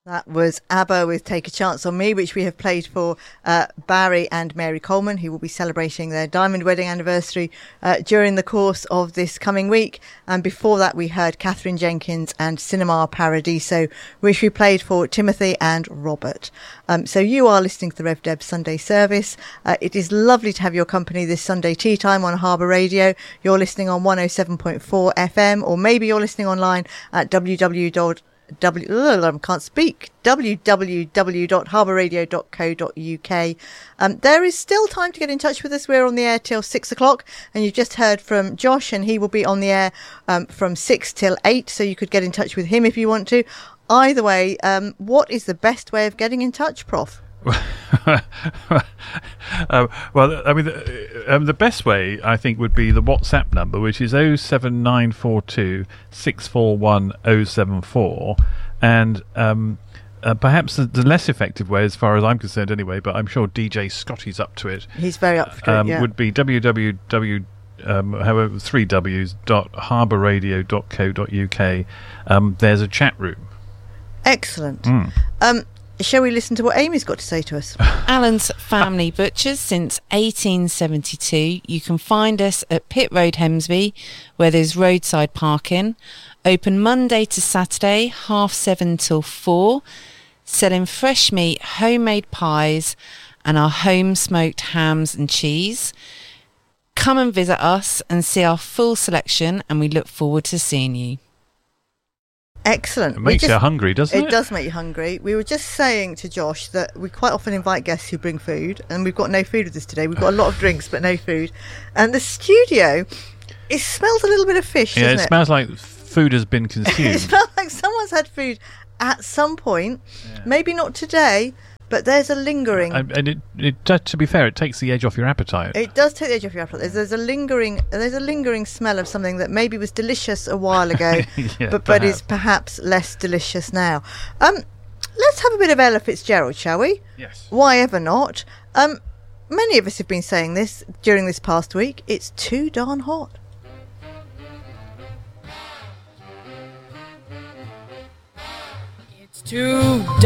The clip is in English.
That was ABBA with Take a Chance on Me, which we have played for Barry and Mary Coleman, who will be celebrating their diamond wedding anniversary during the course of this coming week. And before that, we heard Catherine Jenkins and Cinema Paradiso, which we played for Timothy and Robert. So you are listening to the Rev Deb Sunday service. It is lovely to have your company this Sunday tea time on Harbour Radio. You're listening on 107.4 FM, or maybe you're listening online at www.harbourradio.co.uk. There is still time to get in touch with us. We're on the air till 6 o'clock, and you've just heard from Josh, and he will be on the air from 6 till 8, so you could get in touch with him if you want to. Either way, what is the best way of getting in touch, Prof? Well, I mean, the best way, I think, would be the WhatsApp number, which is 07942 641 074, and perhaps the less effective way, as far as I'm concerned anyway, but I'm sure DJ Scotty's up to it. He's very up for it, yeah. Would be www.harbourradio.co.uk. There's a chat room. Excellent. Shall we listen to what Amy's got to say to us? Alan's Family Butchers since 1872. You can find us at Pit Road, Hemsby, where there's roadside parking. Open Monday to Saturday, 7:30 till 4. Selling fresh meat, homemade pies, and our home smoked hams and cheese. Come and visit us and see our full selection, and we look forward to seeing you. Excellent. It makes you hungry, doesn't it? It does make you hungry. We were just saying to Josh that we quite often invite guests who bring food, and we've got no food with us today. We've got a lot of drinks, but no food. And the studio, it smells a little bit of fish, doesn't it? Yeah, it smells like food has been consumed. It smells like someone's had food at some point. Yeah. Maybe not today, but there's a lingering... And to be fair, it takes the edge off your appetite. It does take the edge off your appetite. There's a lingering smell of something that maybe was delicious a while ago, yeah, but is perhaps less delicious now. Let's have a bit of Ella Fitzgerald, shall we? Yes. Why ever not? Many of us have been saying this during this past week. It's too darn hot. It's too